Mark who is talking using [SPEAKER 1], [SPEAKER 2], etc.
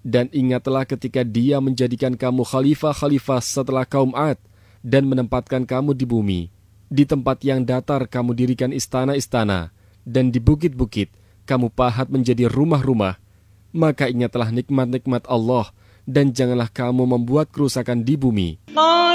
[SPEAKER 1] Dan ingatlah ketika Dia menjadikan kamu khalifah-khalifah setelah kaum Ad dan menempatkan kamu di bumi. Di tempat yang datar kamu dirikan istana-istana, dan di bukit-bukit kamu pahat menjadi rumah-rumah. Maka ingatlah nikmat-nikmat Allah, dan janganlah kamu membuat kerusakan di bumi.